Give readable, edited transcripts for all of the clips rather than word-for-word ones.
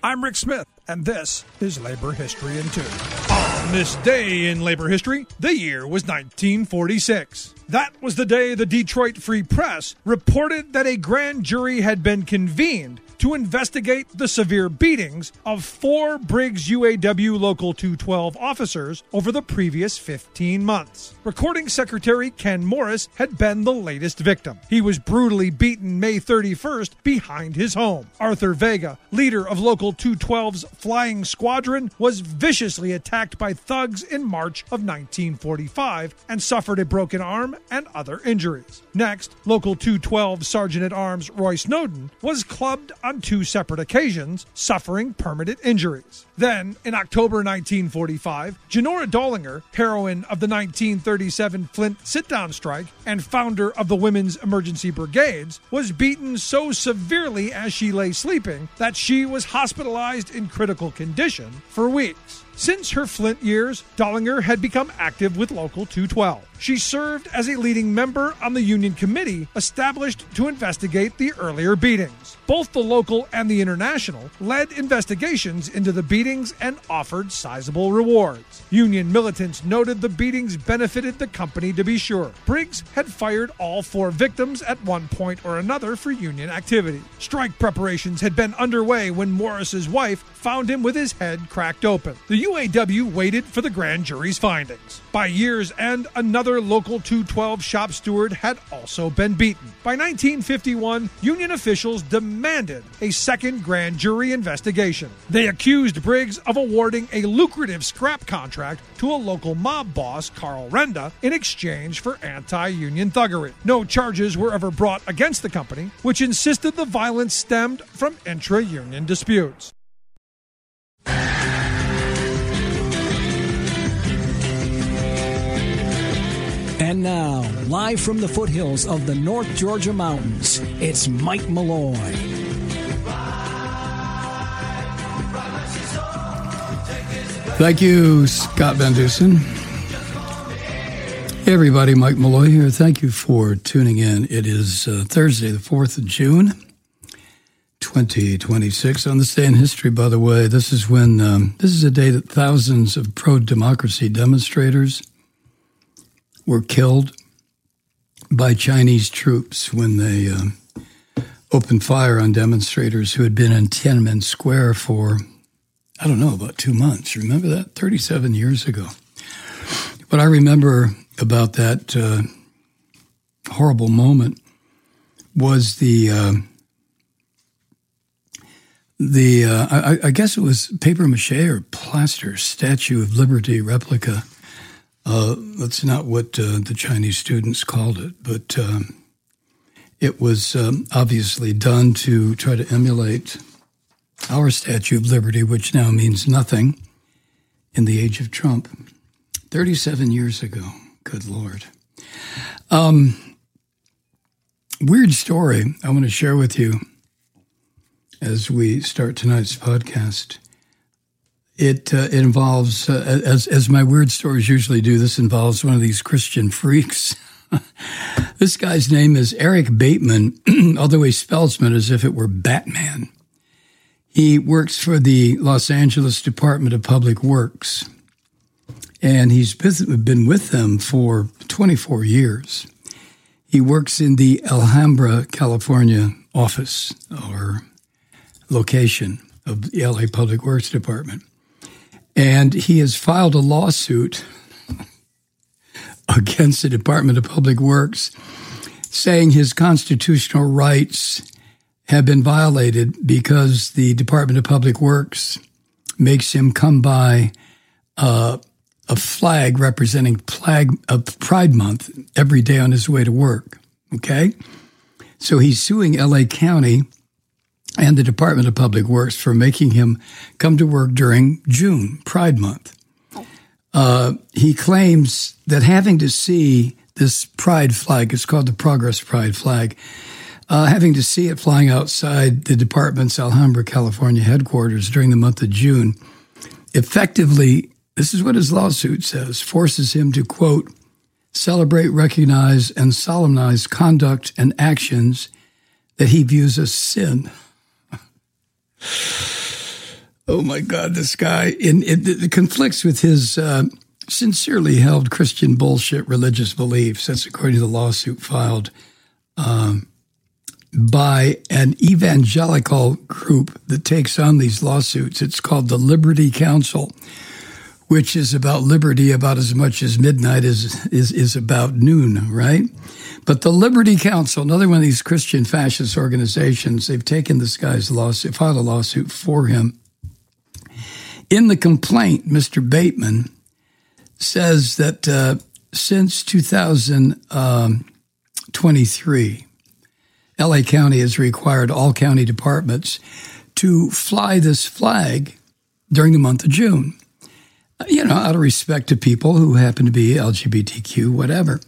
I'm Rick Smith, and this is Labor History in 2. On this day in labor history, the year was 1946. That was the day the Detroit Free Press reported that a grand jury had been convened to investigate the severe beatings of 4 Briggs UAW Local 212 officers over the previous 15 months. Recording Secretary Ken Morris had been the latest victim. He was brutally beaten May 31st behind his home. Arthur Vega, leader of Local 212's Flying Squadron, was viciously attacked by thugs in March of 1945 and suffered a broken arm and other injuries. Next, Local 212 Sergeant-at-Arms Roy Snowden was clubbed on 2 separate occasions, suffering permanent injuries. Then, in October 1945, Janora Dollinger, heroine of the 1937 Flint sit-down strike and founder of the Women's Emergency Brigades, was beaten so severely as she lay sleeping that she was hospitalized in critical condition for weeks. Since her Flint years, Dollinger had become active with Local 212. She served as a leading member on the union committee established to investigate the earlier beatings. Both the local and the international led investigations into the beatings and offered sizable rewards. Union militants noted the beatings benefited the company to be sure. Briggs had fired all 4 victims at one point or another for union activity. Strike preparations had been underway when Morris's wife found him with his head cracked open. The UAW waited for the grand jury's findings. By year's end, another Local 212 shop steward had also been beaten. By 1951, union officials demanded a second grand jury investigation. They accused Briggs of awarding a lucrative scrap contract to a local mob boss, Carl Renda, in exchange for anti-union thuggery. No charges were ever brought against the company, which insisted the violence stemmed from intra-union disputes. And now, live from the foothills of the North Georgia mountains, it's Mike Malloy. Thank you, Scott Van Dusen. Hey everybody, Mike Malloy here. Thank you for tuning in. It is Thursday, the 4th of June, 2026. On this day in history, by the way, this is a day that thousands of pro-democracy demonstrators were killed by Chinese troops when they opened fire on demonstrators who had been in Tiananmen Square for, about 2 months. Remember that? 37 years ago. What I remember about that horrible moment was I guess it was paper mache or plaster Statue of Liberty replica. That's not what the Chinese students called it, but it was obviously done to try to emulate our Statue of Liberty, which now means nothing in the age of Trump. 37 years ago. Good Lord. Weird story I want to share with you as we start tonight's podcast. It involves, as my weird stories usually do, this involves one of these Christian freaks. This guy's name is Eric Bateman, although he spells it as if it were Batman. He works for the Los Angeles Department of Public Works, and he's been with them for 24 years. He works in the Alhambra, California office or location of the LA Public Works Department. And he has filed a lawsuit against the Department of Public Works saying his constitutional rights have been violated because the Department of Public Works makes him come by a flag representing Pride Month every day on his way to work, okay? So he's suing LA County and the Department of Public Works for making him come to work during June, Pride Month. He claims that having to see this pride flag, it's called the Progress Pride flag, having to see it flying outside the department's Alhambra, California headquarters during the month of June, effectively, this is what his lawsuit says, forces him to, quote, celebrate, recognize, and solemnize conduct and actions that he views as sin. Oh, my God, this guy. It conflicts with his sincerely held Christian bullshit religious beliefs. That's according to the lawsuit filed by an evangelical group that takes on these lawsuits. It's called the Liberty Council, which is about liberty about as much as midnight is about noon, right? But the Liberty Council, another one of these Christian fascist organizations, they've taken this guy's lawsuit, filed a lawsuit for him. In the complaint, Mr. Bateman says that since 2023, LA County has required all county departments to fly this flag during the month of June, out of respect to people who happen to be LGBTQ, whatever.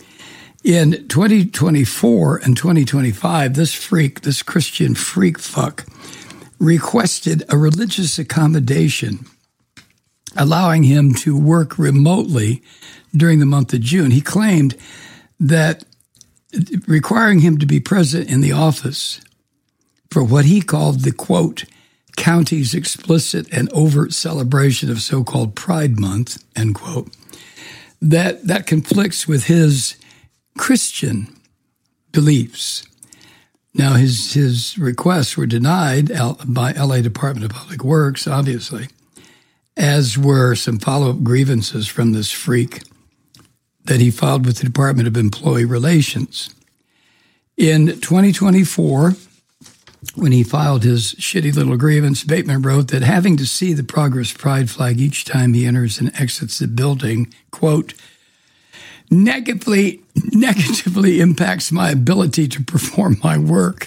In 2024 and 2025, this Christian freak fuck, requested a religious accommodation allowing him to work remotely during the month of June. He claimed that requiring him to be present in the office for what he called the, quote, county's explicit and overt celebration of so-called Pride Month, end quote, that conflicts with his Christian beliefs. Now, his requests were denied by LA Department of Public Works, obviously, as were some follow-up grievances from this freak that he filed with the Department of Employee Relations. In 2024, when he filed his shitty little grievance, Bateman wrote that having to see the Progress Pride flag each time he enters and exits the building, quote, negatively impacts my ability to perform my work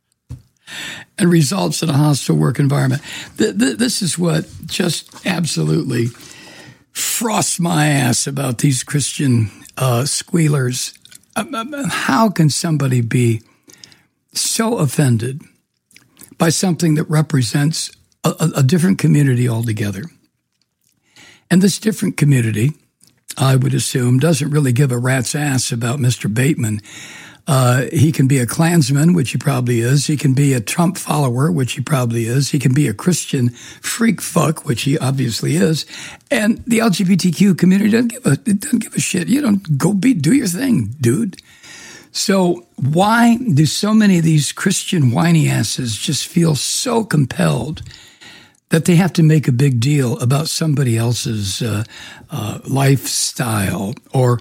and results in a hostile work environment. This is what just absolutely frosts my ass about these Christian squealers. How can somebody be so offended by something that represents a different community altogether? And this different community, I would assume, doesn't really give a rat's ass about Mr. Bateman. He can be a Klansman, which he probably is. He can be a Trump follower, which he probably is. He can be a Christian freak fuck, which he obviously is. And the LGBTQ community doesn't give a shit. You don't do your thing, dude. So why do so many of these Christian whiny asses just feel so compelled that they have to make a big deal about somebody else's lifestyle or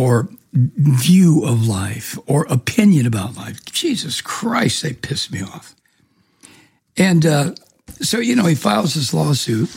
view of life or opinion about life? Jesus Christ, they piss me off. And so, he files this lawsuit.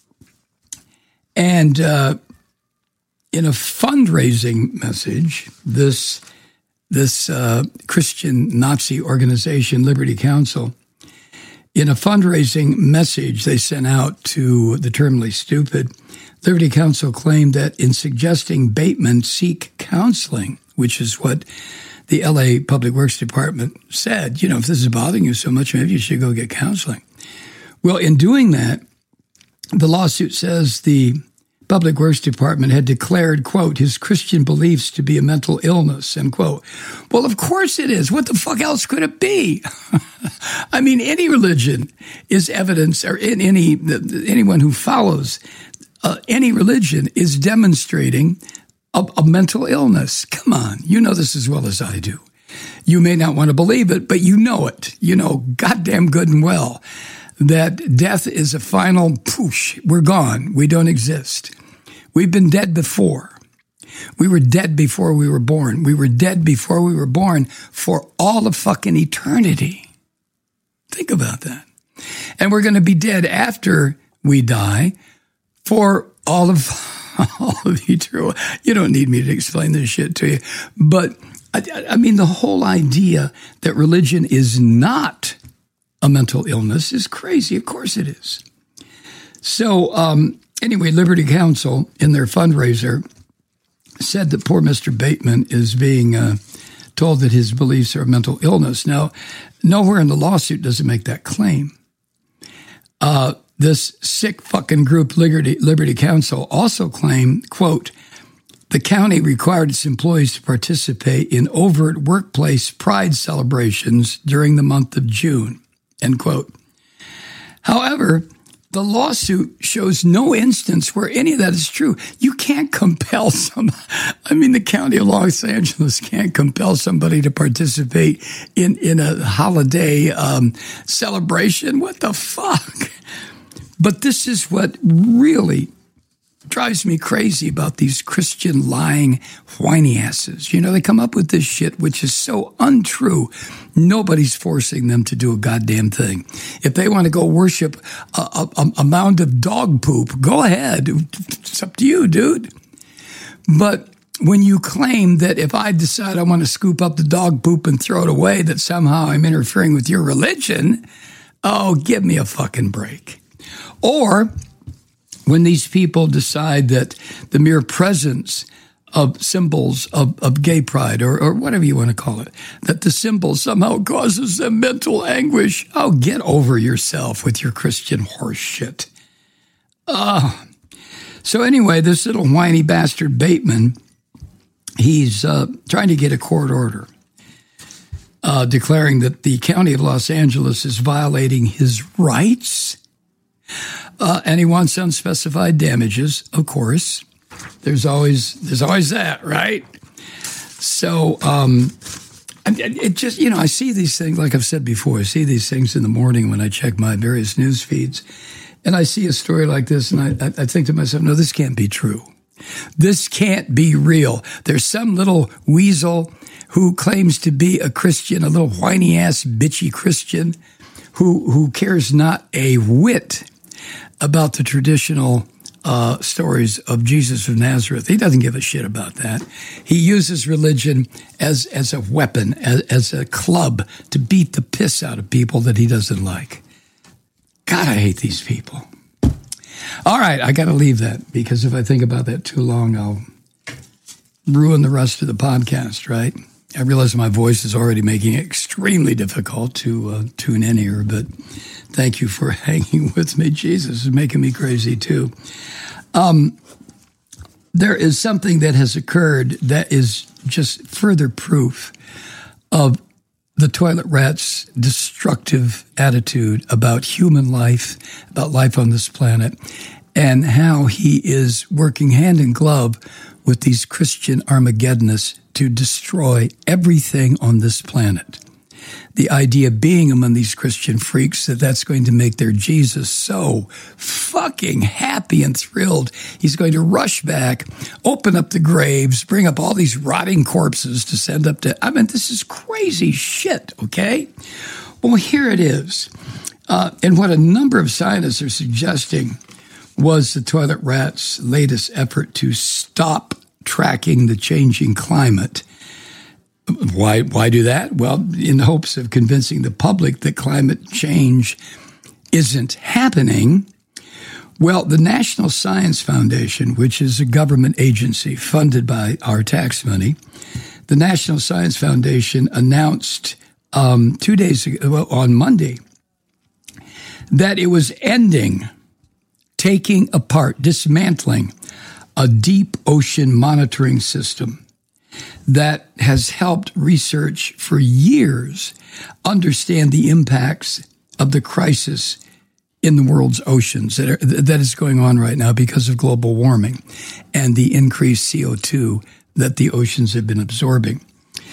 And in a fundraising message, this Christian Nazi organization, Liberty Council, in a fundraising message they sent out to the terminally stupid, Liberty Council claimed that in suggesting Bateman seek counseling, which is what the LA Public Works Department said, if this is bothering you so much, maybe you should go get counseling. Well, in doing that, the lawsuit says the Public Works Department had declared, quote, his Christian beliefs to be a mental illness, end quote. Well, of course it is. What the fuck else could it be? I mean, any religion is evidence, or anyone who follows any religion is demonstrating a mental illness. Come on, you know this as well as I do. You may not want to believe it, but you know it. You know goddamn good and well that death is a final poosh. We're gone. We don't exist. We've been dead before. We were dead before we were born. We were dead before we were born for all of fucking eternity. Think about that. And we're going to be dead after we die for all of eternity. You don't need me to explain this shit to you. But I mean, the whole idea that religion is not a mental illness is crazy. Of course it is. So anyway, Liberty Council, in their fundraiser, said that poor Mr. Bateman is being told that his beliefs are a mental illness. Now, nowhere in the lawsuit does it make that claim. This sick fucking group, Liberty Council, also claimed, quote, the county required its employees to participate in overt workplace pride celebrations during the month of June, end quote. However, The lawsuit shows no instance where any of that is true. You can't compel the county of Los Angeles can't compel somebody to participate in a holiday celebration. What the fuck? But this is what really drives me crazy about these Christian lying whiny asses. They come up with this shit, which is so untrue. Nobody's forcing them to do a goddamn thing. If they want to go worship a mound of dog poop, go ahead. It's up to you, dude. But when you claim that if I decide I want to scoop up the dog poop and throw it away, that somehow I'm interfering with your religion, oh, give me a fucking break. Or when these people decide that the mere presence of symbols of gay pride or whatever you want to call it, that the symbol somehow causes them mental anguish, oh, get over yourself with your Christian horse shit. So anyway, this little whiny bastard Bateman, he's trying to get a court order declaring that the county of Los Angeles is violating his rights. And he wants unspecified damages, of course. There's always that, right? So it just, I see these things, like I've said before, I see these things in the morning when I check my various news feeds, and I see a story like this, and I think to myself, no, this can't be true. This can't be real. There's some little weasel who claims to be a Christian, a little whiny-ass, bitchy Christian, who cares not a whit about the traditional stories of Jesus of Nazareth. He doesn't give a shit about that. He uses religion as a weapon, as a club to beat the piss out of people that he doesn't like. God, I hate these people. All right, I got to leave that, because if I think about that too long, I'll ruin the rest of the podcast, right? I realize my voice is already making it extremely difficult to tune in here, but thank you for hanging with me. Jesus is making me crazy too. There is something that has occurred that is just further proof of the toilet rat's destructive attitude about human life, about life on this planet, and how he is working hand in glove with these Christian Armageddonists to destroy everything on this planet. The idea being among these Christian freaks that that's going to make their Jesus so fucking happy and thrilled. He's going to rush back, open up the graves, bring up all these rotting corpses to send up to... this is crazy shit, okay? Well, here it is. And what a number of scientists are suggesting was the toilet rat's latest effort to stop tracking the changing climate. Why do that? Well, in the hopes of convincing the public that climate change isn't happening. Well, the National Science Foundation, which is a government agency funded by our tax money, the National Science Foundation announced 2 days ago, on Monday, that it was taking apart, dismantling a deep ocean monitoring system that has helped research for years understand the impacts of the crisis in the world's oceans that is going on right now because of global warming and the increased CO2 that the oceans have been absorbing.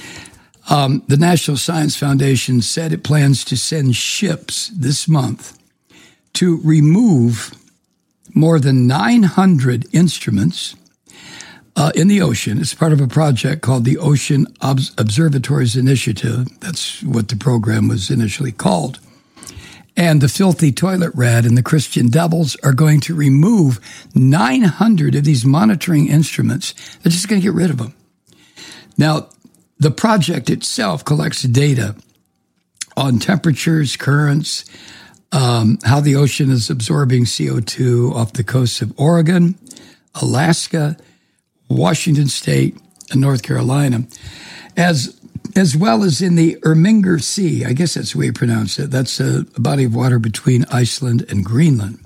The National Science Foundation said it plans to send ships this month to remove more than 900 instruments in the ocean. It's part of a project called the Ocean Observatories Initiative. That's what the program was initially called. And the filthy toilet rat and the Christian devils are going to remove 900 of these monitoring instruments. They're just going to get rid of them. Now, the project itself collects data on temperatures, currents, how the ocean is absorbing CO2 off the coasts of Oregon, Alaska, Washington State, and North Carolina, as well as in the Irminger Sea. I guess that's the way you pronounce it. That's a body of water between Iceland and Greenland.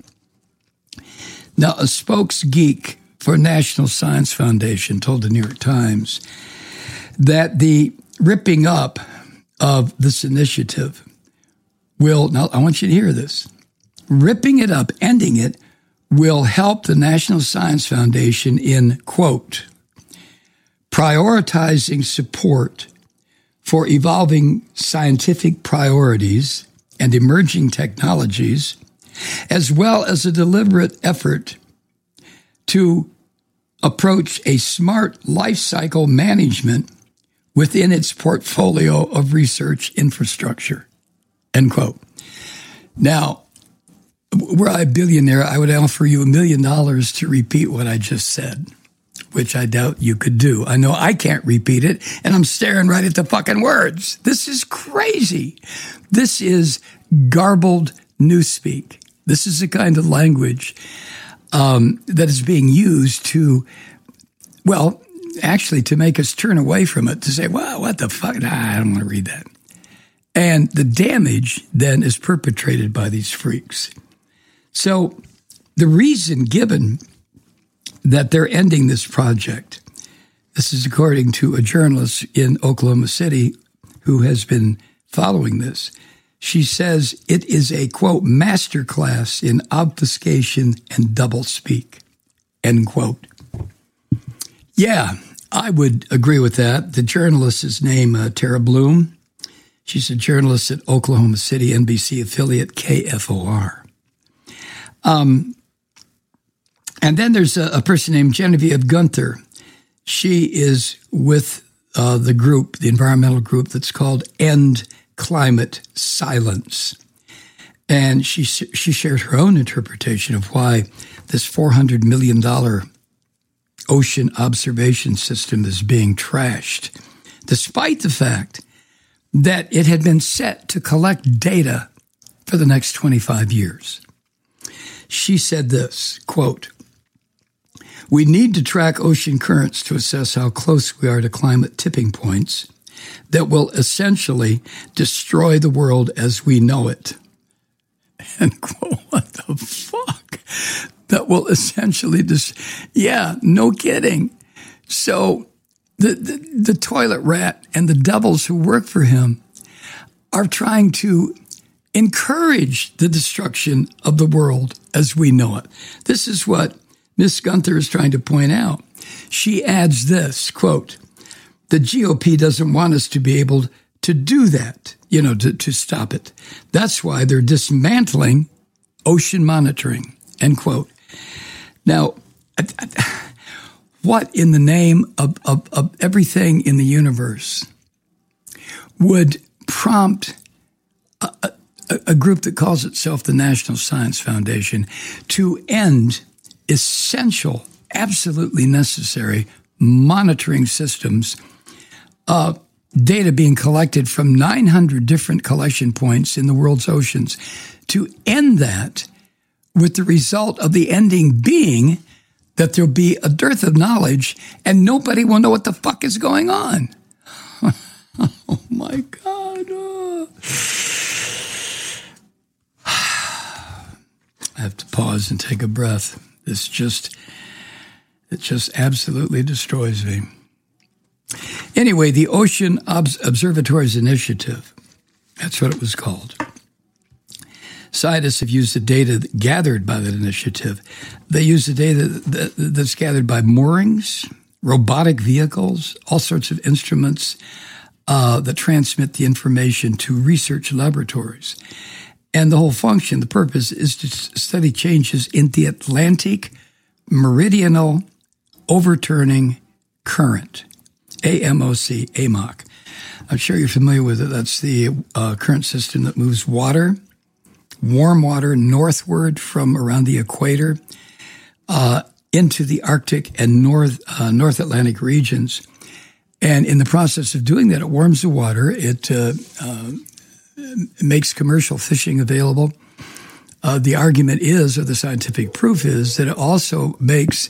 Now, a spokesgeek for National Science Foundation told the New York Times that the ripping up of this initiative will, now I want you to hear this, ripping it up, ending it, will help the National Science Foundation in, quote, prioritizing support for evolving scientific priorities and emerging technologies, as well as a deliberate effort to approach a smart life cycle management within its portfolio of research infrastructure, end quote. Now, were I a billionaire, I would offer you $1 million to repeat what I just said, which I doubt you could do. I know I can't repeat it, and I'm staring right at the fucking words. This is crazy. This is garbled newspeak. This is the kind of language that is being used to, well, actually to make us turn away from it, to say, well, what the fuck? Nah, I don't want to read that. And the damage then is perpetrated by these freaks. So the reason given that they're ending this project, this is according to a journalist in Oklahoma City who has been following this. She says it is a, quote, masterclass in obfuscation and doublespeak, end quote. Yeah, I would agree with that. The journalist is named Tara Bloom. She's a journalist at Oklahoma City NBC affiliate KFOR. And then there's a person named Genevieve Gunther. She is with the group, the environmental group that's called End Climate Silence. And she shared her own interpretation of why this $400 million ocean observation system is being trashed, despite the fact that it had been set to collect data for the next 25 years. She said this, quote, we need to track ocean currents to assess how close we are to climate tipping points that will essentially destroy the world as we know it. And quote, what the fuck? That will essentially yeah, no kidding. So the toilet rat and the devils who work for him are trying to encourage the destruction of the world as we know it. This is what Ms. Gunther is trying to point out. She adds this, quote, the GOP doesn't want us to be able to do that, to stop it. That's why they're dismantling ocean monitoring, end quote. Now, what in the name of everything in the universe would prompt a group that calls itself the National Science Foundation to end essential, absolutely necessary monitoring systems, data being collected from 900 different collection points in the world's oceans, to end that with the result of the ending being that there'll be a dearth of knowledge and nobody will know what the fuck is going on. Oh, my God. I have to pause and take a breath. It just absolutely destroys me. Anyway, the Ocean Observatories Initiative, that's what it was called. Scientists have used the data gathered by that initiative. They use the data that's gathered by moorings, robotic vehicles, all sorts of instruments that transmit the information to research laboratories. And the whole function, the purpose, is to study changes in the Atlantic Meridional Overturning Current, AMOC. I'm sure you're familiar with it. That's the current system that moves water, warm water, northward from around the equator into the Arctic and North Atlantic regions. And in the process of doing that, it warms the water. It makes commercial fishing available. The argument is, or the scientific proof is, that it also makes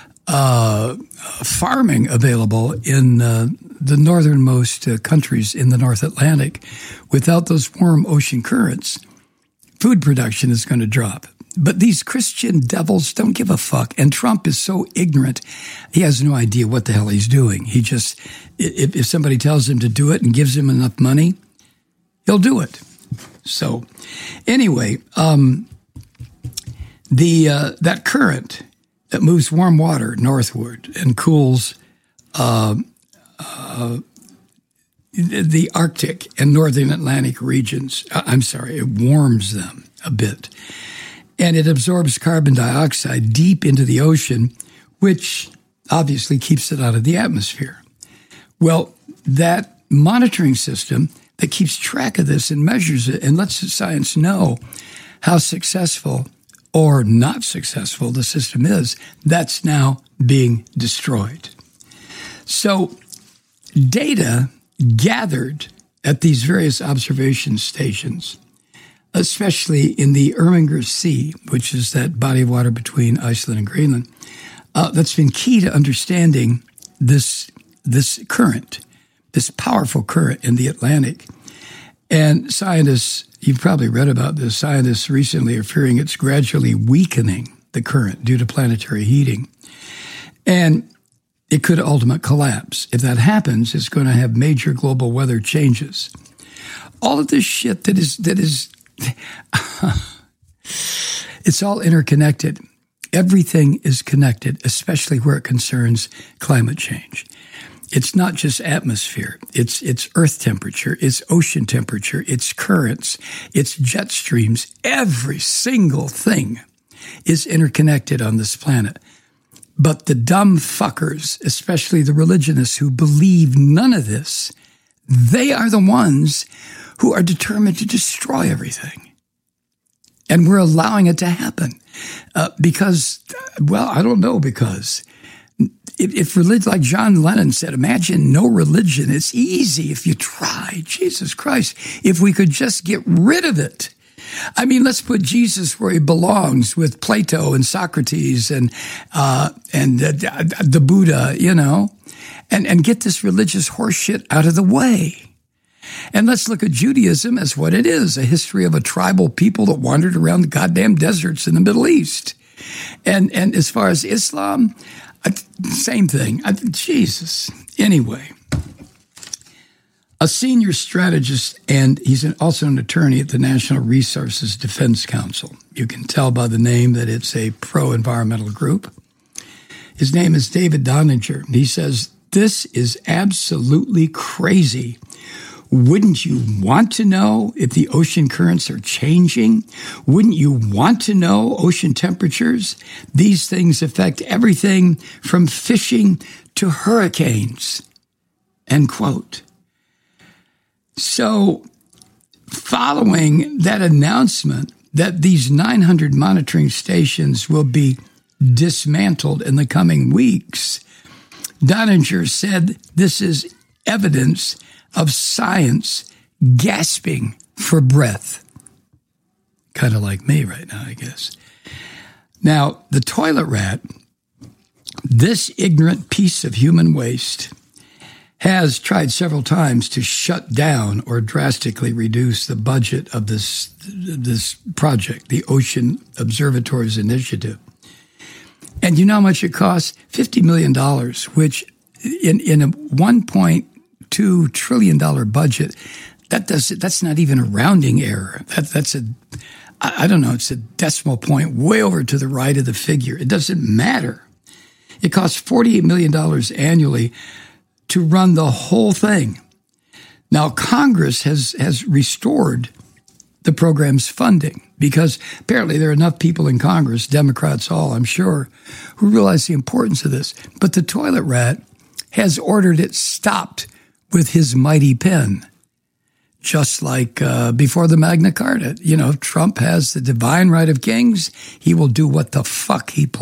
farming available in the northernmost countries in the North Atlantic. Without those warm ocean currents, food production is going to drop. But these Christian devils don't give a fuck. And Trump is so ignorant, he has no idea what the hell he's doing. He just, if somebody tells him to do it and gives him enough money, he'll do it. So anyway, that current that moves warm water northward and cools the Arctic and northern Atlantic regions. It warms them a bit. And it absorbs carbon dioxide deep into the ocean, which obviously keeps it out of the atmosphere. Well, that monitoring system that keeps track of this and measures it and lets the science know how successful or not successful the system is, that's now being destroyed. So data gathered at these various observation stations, especially in the Irminger Sea, which is that body of water between Iceland and Greenland, that's been key to understanding this current, this powerful current in the Atlantic. And scientists, you've probably read about this, scientists recently are fearing it's gradually weakening the current due to planetary heating. And it could ultimately collapse. If that happens, it's going to have major global weather changes. All of this shit that is it's all interconnected. Everything is connected, especially where it concerns climate change. It's not just atmosphere. It's earth temperature. It's ocean temperature. It's currents. It's jet streams. Every single thing is interconnected on this planet. But the dumb fuckers, especially the religionists who believe none of this, they are the ones who are determined to destroy everything. And we're allowing it to happen because if religion, like John Lennon said, imagine no religion. It's easy if you try. Jesus Christ, if we could just get rid of it. I mean, let's put Jesus where he belongs with Plato and Socrates and the Buddha, and get this religious horseshit out of the way. And let's look at Judaism as what it is, a history of a tribal people that wandered around the goddamn deserts in the Middle East. And as far as Islam, same thing. Jesus. Anyway. A senior strategist, and he's also an attorney at the National Resources Defense Council. You can tell by the name that it's a pro-environmental group. His name is David Donninger. He says, this is absolutely crazy. Wouldn't you want to know if the ocean currents are changing? Wouldn't you want to know ocean temperatures? These things affect everything from fishing to hurricanes. End quote. So, following that announcement that these 900 monitoring stations will be dismantled in the coming weeks, Donninger said this is evidence of science gasping for breath. Kind of like me right now, I guess. Now, the toilet rat, this ignorant piece of human waste, has tried several times to shut down or drastically reduce the budget of this project, the Ocean Observatories Initiative. And you know how much it costs? $50 million, which in a $1.2 trillion budget, that's not even a rounding error. It's a decimal point way over to the right of the figure. It doesn't matter. It costs $48 million annually to run the whole thing. Now, Congress has restored the program's funding because apparently there are enough people in Congress, Democrats all, I'm sure, who realize the importance of this. But the toilet rat has ordered it stopped with his mighty pen, just like before the Magna Carta. Trump has the divine right of kings. He will do what the fuck he plans.